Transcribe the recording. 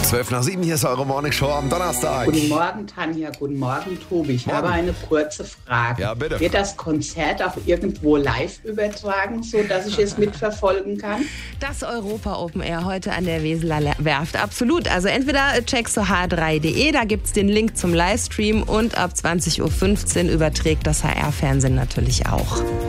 6:12 hier ist eure Morning Show am Donnerstag. Guten Morgen, Tanja. Guten Morgen, Tobi. Ich habe eine kurze Frage. Ja, bitte. Wird das Konzert auch irgendwo live übertragen, sodass ich es mitverfolgen kann? Das Europa Open Air heute an der Weseler Werft. Absolut. Also entweder checkst du h3.de, da gibt's den Link zum Livestream und ab 20:15 Uhr überträgt das HR-Fernsehen natürlich auch.